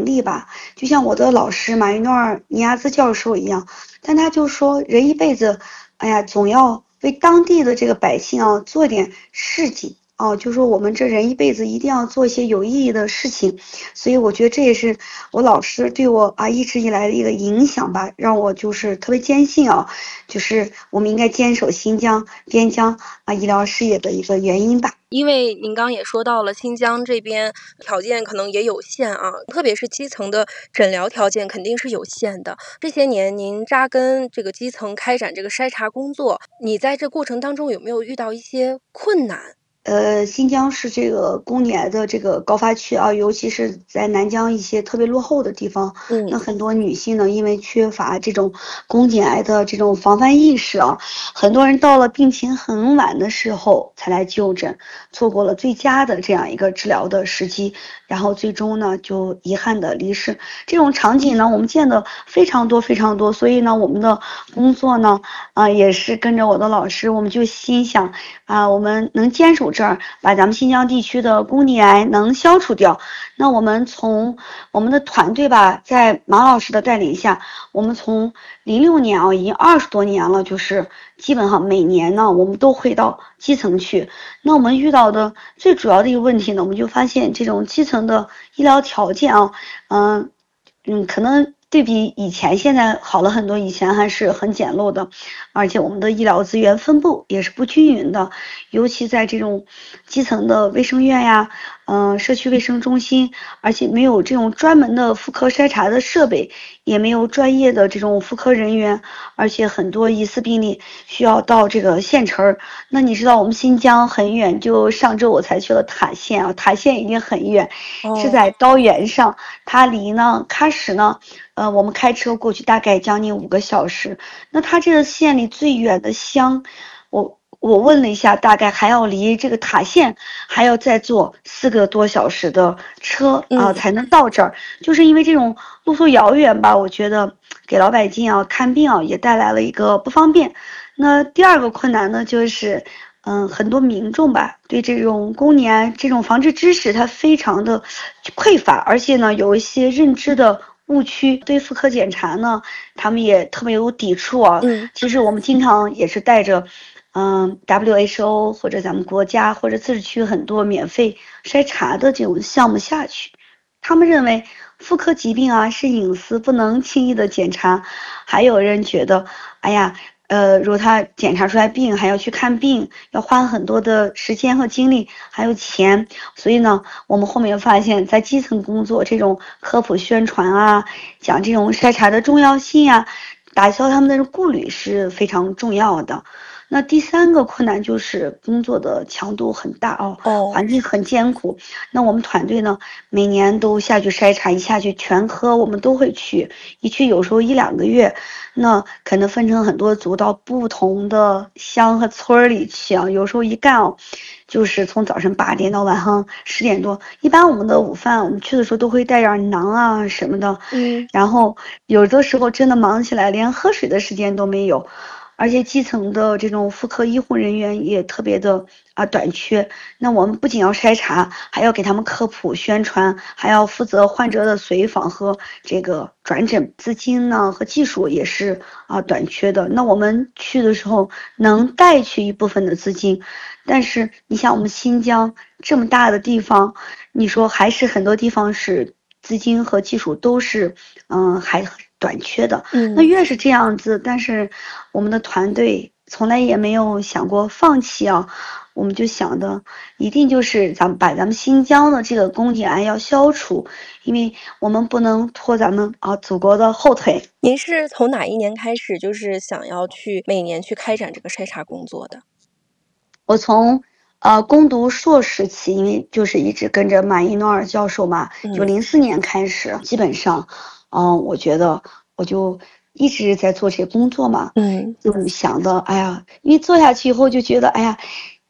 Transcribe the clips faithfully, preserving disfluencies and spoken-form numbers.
能力吧。就像我的老师马云诺尔尼亚兹教授一样，但他就说人一辈子，哎呀，总要为当地的这个百姓啊做点事情。哦，就说我们这人一辈子一定要做一些有意义的事情，所以我觉得这也是我老师对我啊一直以来的一个影响吧，让我就是特别坚信啊，就是我们应该坚守新疆边疆啊医疗事业的一个原因吧。 因为您刚也说到了新疆这边条件可能也有限啊，特别是基层的诊疗条件肯定是有限的。这些年您扎根这个基层开展这个筛查工作，你在这过程当中有没有遇到一些困难？ 呃，新疆是这个宫颈癌的这个高发区啊，尤其是在南疆一些特别落后的地方， 嗯， 那很多女性呢，因为缺乏这种宫颈癌的这种防范意识啊，很多人到了病情很晚的时候才来就诊，错过了最佳的这样一个治疗的时机，然后最终呢就遗憾的离世。这种场景呢，我们见的非常多非常多，所以呢，我们的工作呢，啊、也是跟着我的老师，我们就心想啊，我们能坚守这儿，把咱们新疆地区的宫颈癌能消除掉。那我们从我们的团队吧，在马老师的带领下，我们从零六年啊，已经二十多年了，就是基本上每年呢，我们都会到基层去。那我们遇到的最主要的一个问题呢，我们就发现这种基层的医疗条件啊，嗯嗯，可能对比以前现在好了很多，以前还是很简陋的，而且我们的医疗资源分布也是不均匀的，尤其在这种基层的卫生院呀，嗯、呃，社区卫生中心，而且没有这种专门的妇科筛查的设备，也没有专业的这种妇科人员，而且很多疑似病例需要到这个县城儿。那你知道我们新疆很远，就上周我才去了塔县啊，塔县已经很远，是哦， 在高原上，它离呢喀什呢。呃，我们开车过去大概将近五个小时。那它这个县里最远的乡，我我问了一下，大概还要离这个塔县还要再坐四个多小时的车啊、呃嗯。 才能到这儿。就是因为这种路途遥远吧，我觉得给老百姓啊看病啊也带来了一个不方便。那第二个困难呢，就是嗯，很多民众吧对这种宫颈癌这种防治知识它非常的匮乏，而且呢有一些认知的误区，对妇科检查呢，他们也特别有抵触啊。 嗯， 其实我们经常也是带着，嗯，W H O 或者咱们国家或者自治区很多免费筛查的这种项目下去，他们认为妇科疾病啊是隐私，不能轻易的检查。还有人觉得，哎呀，呃，如果他检查出来病，还要去看病，要花很多的时间和精力，还有钱。所以呢，我们后面发现，在基层工作这种科普宣传啊，讲这种筛查的重要性啊，打消他们的顾虑是非常重要的。那第三个困难就是工作的强度很大哦， 哦， 环境很艰苦。那我们团队呢，每年都下去筛查，一下去全科我们都会去，一去有时候一两个月，那可能分成很多组到不同的乡和村里去啊，有时候一干哦，就是从早晨八点到晚上十点多。一般我们的午饭我们去的时候都会带点馕啊什么的， 嗯。 然后有的时候真的忙起来连喝水的时间都没有。而且基层的这种妇科医护人员也特别的啊短缺。那我们不仅要筛查，还要给他们科普宣传，还要负责患者的随访和这个转诊。资金呢和技术也是啊短缺的。那我们去的时候能带去一部分的资金，但是你像我们新疆这么大的地方，你说还是很多地方是资金和技术都是嗯还短缺的。那嗯。 越是这样子，但是我们的团队从来也没有想过放弃啊，我们就想的一定就是咱们把咱们新疆的这个宫颈癌要消除，因为我们不能拖咱们啊祖国的后腿。 您是从哪一年开始，就是想要去每年去开展这个筛查工作的？ 我从呃攻读硕士起，因为就是一直跟着马伊诺尔教授嘛，就嗯。 零四年开始，基本上，嗯、我觉得我就一直在做这些工作嘛， 嗯。 就想的，哎呀，因为做下去以后就觉得，哎呀，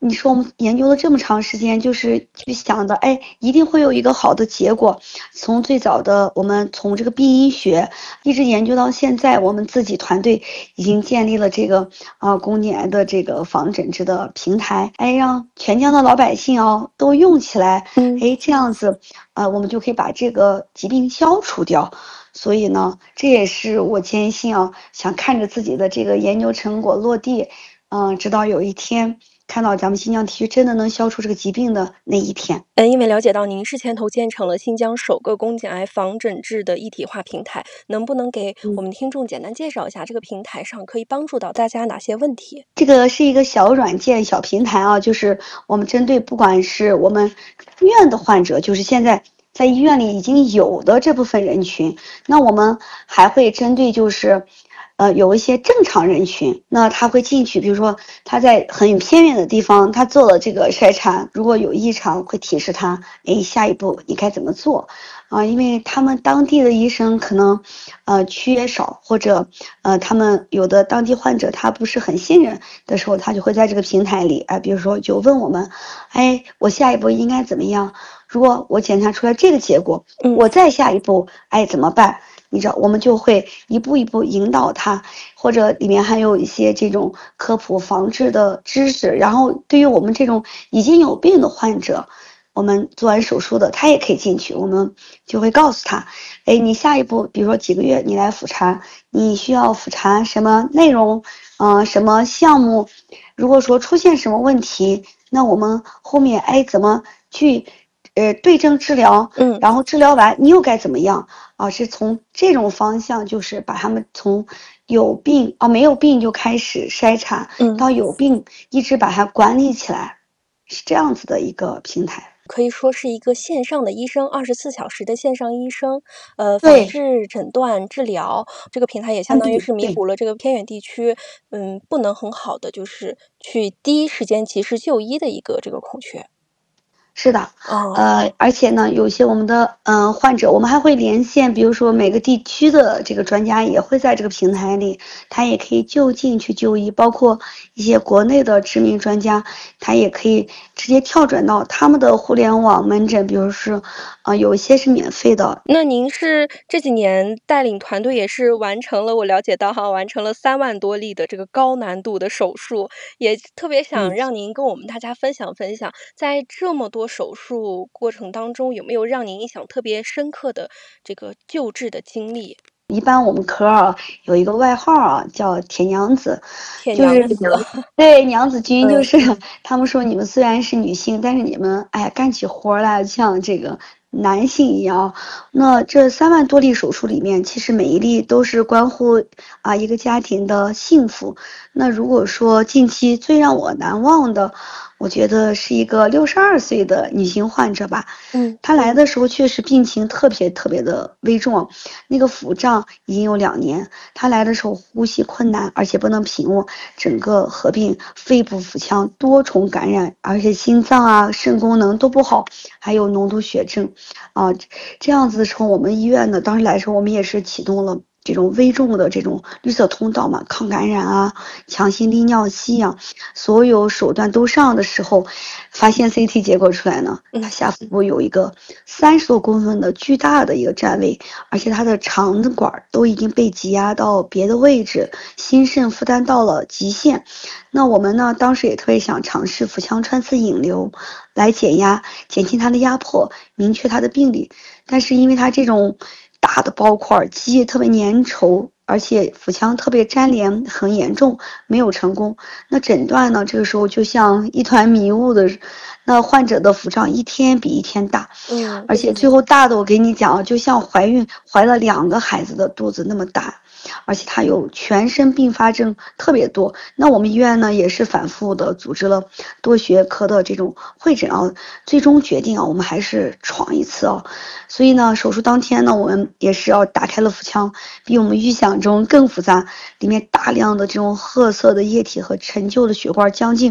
你说我们研究了这么长时间，就是去想的，哎，一定会有一个好的结果。从最早的我们从这个病因学一直研究到现在，我们自己团队已经建立了这个啊、呃、宫颈癌的这个防诊治的平台，哎，让全疆的老百姓哦都用起来， 嗯， 哎，这样子，呃，我们就可以把这个疾病消除掉。所以呢，这也是我坚信啊，想看着自己的这个研究成果落地，嗯、呃，直到有一天看到咱们新疆地区真的能消除这个疾病的那一天。 嗯，因为了解到您是牵头建成了新疆首个宫颈癌防诊治的一体化平台，能不能给我们听众简单介绍一下这个平台上可以帮助到大家哪些问题？ 这个是一个小软件、小平台啊，就是我们针对不管是我们住院的患者，就是现在在医院里已经有的这部分人群，那我们还会针对就是。呃，有一些正常人群，那他会进去，比如说他在很偏远的地方，他做了这个筛查，如果有异常，会提示他，哎，下一步你该怎么做啊？因为他们当地的医生可能，呃，缺少或者呃，他们有的当地患者他不是很信任的时候，他就会在这个平台里，啊、呃，比如说就问我们，哎，我下一步应该怎么样？如果我检查出来这个结果，我再下一步，哎，怎么办？你知道，我们就会一步一步引导他，或者里面还有一些这种科普防治的知识。然后，对于我们这种已经有病的患者，我们做完手术的，他也可以进去。我们就会告诉他，哎，你下一步，比如说几个月你来复查，你需要复查什么内容，嗯、呃，什么项目？如果说出现什么问题，那我们后面哎怎么去？呃，对症治疗， 嗯， 然后治疗完你又该怎么样啊？是从这种方向，就是把他们从有病啊没有病就开始筛查， 嗯， 到有病一直把它管理起来，是这样子的一个平台。 可以说是一个线上的医生，二十四小时的线上医生，呃，防对， 治、诊断、治疗，这个平台也相看当于是弥病对。 补了这个偏远地区，嗯，不能很好的就是去第一时间及时就医的一个这个空缺。 是的， 哦， 呃，而且呢，有些我们的嗯、呃、患者，我们还会连线，比如说每个地区的这个专家也会在这个平台里，他也可以就近去就医，包括一些国内的知名专家，他也可以直接跳转到他们的互联网门诊，比如说，啊、呃，有一些是免费的。 那您是这几年带领团队也是完成了，我了解到哈，完成了三万多例的这个高难度的手术，也特别想嗯。 让您跟我们大家分享分享，在这么多手术过程当中，有没有让您印象特别深刻的这个救治的经历？ 一般我们科啊有一个外号啊叫铁娘子，就是铁娘子， 对娘子军，就嗯是他们说你们虽然是女性，但是你们哎干起活来像这个男性一样。那这三万多例手术里面，其实每一例都是关乎啊一个家庭的幸福。那如果说近期最让我难忘的，我觉得是一个六十二岁的女性患者吧。 嗯， 她来的时候确实病情特别特别的危重，那个腹胀已经有两年。她来的时候呼吸困难，而且不能平卧，整个合并肺部、腹腔多重感染，而且心脏啊、肾功能都不好，还有脓毒血症，啊，这样子的时候，我们医院呢，当时来的时候，我们也是启动了这种危重的这种绿色通道嘛，抗感染啊，强心利尿吸氧，所有手段都上的时候，发现 C T 结果出来呢，他下腹部有一个三十多公分的巨大的一个占位，而且他的肠子管都已经被挤压到别的位置，心肾负担到了极限。那我们呢，当时也特别想尝试腹腔穿刺引流，来减压，减轻他的压迫，明确他的病理。但是因为他这种大的包块积液特别粘稠，而且腹腔特别粘连很严重，没有成功。那诊断呢，这个时候就像一团迷雾的，那患者的腹胀一天比一天大， 嗯， 而且最后大的我给你讲啊，就像怀孕怀了两个孩子的肚子那么大。而且他有全身并发症特别多，那我们医院呢也是反复的组织了多学科的这种会诊啊，最终决定啊，我们还是闯一次啊。所以呢，手术当天呢，我们也是要打开了腹腔，比我们预想中更复杂，里面大量的这种褐色的液体和陈旧的血管将近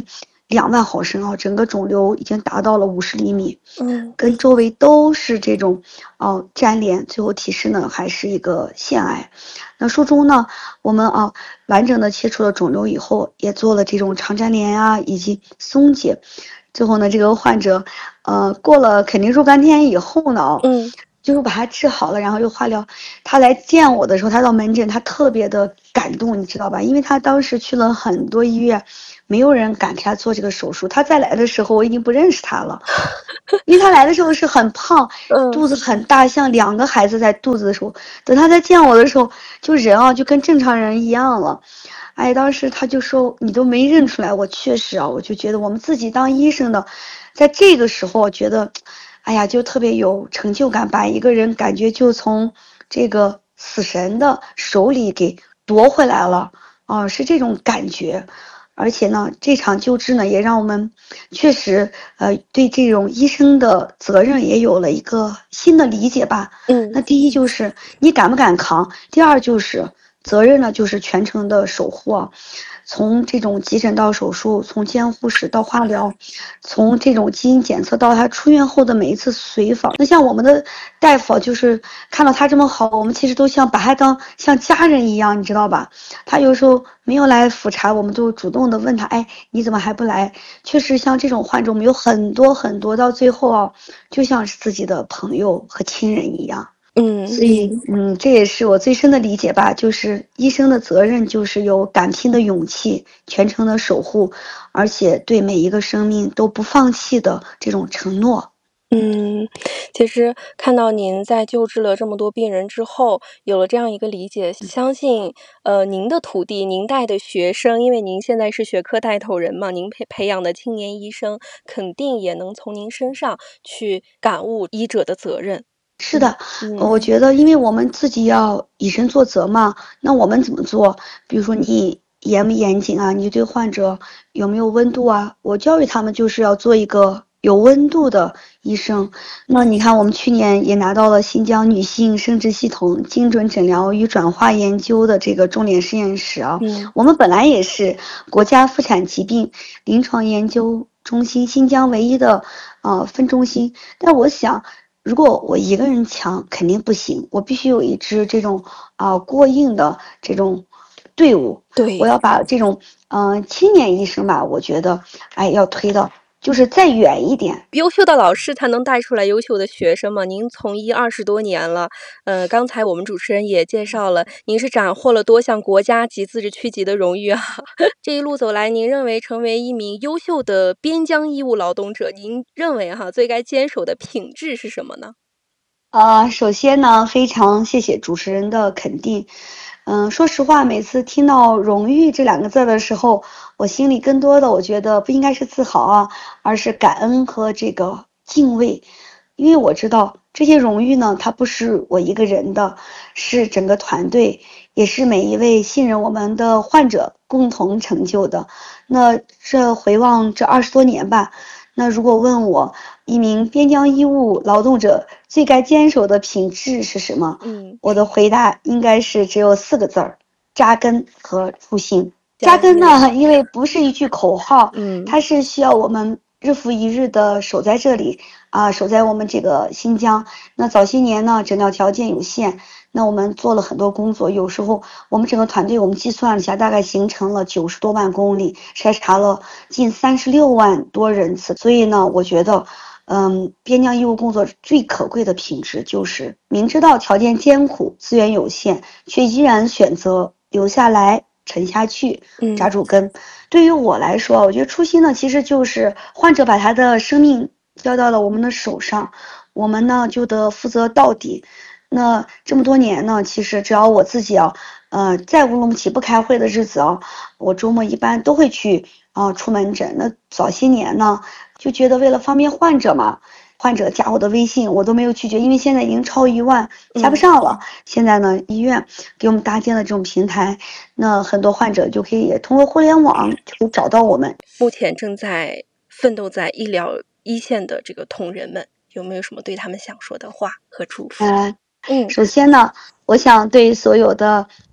两万毫升啊，整个肿瘤已经达到了五十厘米， 嗯， 跟周围都是这种哦粘连，最后提示呢还是一个腺癌。那书中呢，我们啊完整的切除了肿瘤以后，也做了这种肠粘连啊以及松解。最后呢，这个患者，呃，过了肯定若干天以后呢， 嗯， 就是把他治好了，然后又化疗。他来见我的时候，他到门诊，他特别的感动，你知道吧？因为他当时去了很多医院，没有人敢给他做这个手术。他再来的时候，我已经不认识他了，因为他来的时候是很胖， 嗯， 肚子很大，像两个孩子在肚子的时候。等他再见我的时候，就人啊，就跟正常人一样了。哎，当时他就说你都没认出来，我确实啊，我就觉得我们自己当医生的，在这个时候觉得，哎呀，就特别有成就感，把一个人感觉就从这个死神的手里给夺回来了啊，是这种感觉。而且呢，这场救治呢，也让我们确实呃对这种医生的责任也有了一个新的理解吧。 嗯， 那第一就是你敢不敢扛，第二就是责任呢，就是全程的守护啊。从这种急诊到手术，从监护室到化疗，从这种基因检测到他出院后的每一次随访，那像我们的大夫就是看到他这么好，我们其实都像把他当像家人一样，你知道吧？他有时候没有来复查，我们都主动的问他，哎，你怎么还不来？确实像这种患者，我们有很多很多，到最后啊，就像是自己的朋友和亲人一样。 嗯， 所以，嗯，这也是我最深的理解吧，就是医生的责任就是有敢拼的勇气，全程的守护，而且对每一个生命都不放弃的这种承诺。 嗯，其实看到您在救治了这么多病人之后，有了这样一个理解，相信呃您的徒弟、您带的学生，因为您现在是学科带头人嘛，您培培养的青年医生，肯定也能从您身上去感悟医者的责任。 是的，呃嗯我觉得，因为我们自己要以身作则嘛，那我们怎么做？比如说你严不严谨啊？你对患者有没有温度啊？我教育他们就是要做一个有温度的医生。那你看，我们去年也拿到了新疆女性生殖系统精准诊疗与转化研究的这个重点实验室啊。 嗯我们本来也是国家妇产疾病临床研究中心新疆唯一的呃分中心，但我想。如果我一个人强肯定不行，我必须有一支这种啊、呃过硬的这种队伍。我对。 要把这种嗯、呃青年医生吧，我觉得哎要推到就是再远一点。 优秀的老师才能带出来优秀的学生嘛。您从医二十多年了，呃，刚才我们主持人也介绍了，您是斩获了多项国家级、自治区级的荣誉啊。这一路走来，您认为成为一名优秀的边疆医务劳动者，您认为哈最该坚守的品质是什么呢？ 呃，首先呢，非常谢谢主持人的肯定。嗯，说实话，每次听到“荣誉”这两个字的时候，我心里更多的，我觉得不应该是自豪啊，而是感恩和这个敬畏。因为我知道这些荣誉呢，它不是我一个人的，是整个团队，也是每一位信任我们的患者共同成就的。那这回望这二十多年吧。那如果问我一名边疆医务劳动者最该坚守的品质是什么？ 嗯， 我的回答应该是只有四个字儿：扎根和初心。扎加根呢， 油。 因为不是一句口号， 嗯它是需要我们日复一日的守在这里啊，守在我们这个新疆。那早些年呢，诊疗条件有限，那我们做了很多工作，有时候我们整个团队，我们计算了一下，大概形成了九十多万公里，筛查了近三十六万多人次。所以呢，我觉得，嗯，边疆医务工作最可贵的品质就是明知道条件艰苦、资源有限，却依然选择留下来、沉下去、扎嗯住根。对于我来说，我觉得初心呢，其实就是患者把他的生命交到了我们的手上，我们呢就得负责到底。那这么多年呢，其实只要我自己啊，呃，在乌鲁木齐不开会的日子啊，我周末一般都会去啊、呃出门诊。那早些年呢，就觉得为了方便患者嘛，患者加我的微信，我都没有拒绝，因为现在已经超一万，加不嗯， 上了。现在呢，医院给我们搭建了这种平台，那很多患者就可以通过互联网就可以找到我们。 目前正在奋斗在医疗一线的这个同仁们，有没有什么对他们想说的话和祝福？ 嗯、 嗯首先呢，我想对所有的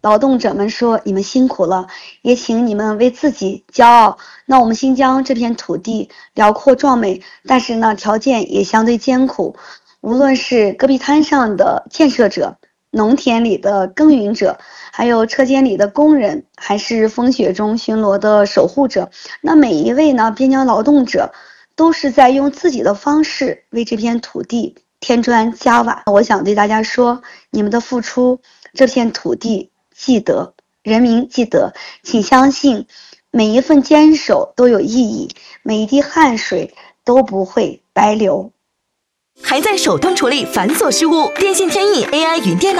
劳动者们说你们辛苦了，也请你们为自己骄傲。那我们新疆这片土地辽阔壮美，但是呢条件也相对艰苦，无论是戈壁滩上的建设者，农田里的耕耘者，还有车间里的工人，还是风雪中巡逻的守护者，那每一位呢边疆劳动者都是在用自己的方式为这片土地添砖加瓦。我想对大家说，你们的付出，这片土地记得，人民记得，请相信每一份坚守都有意义，每一滴汗水都不会白流。 还在手动处理繁琐事务？电信天翼 A I 云电脑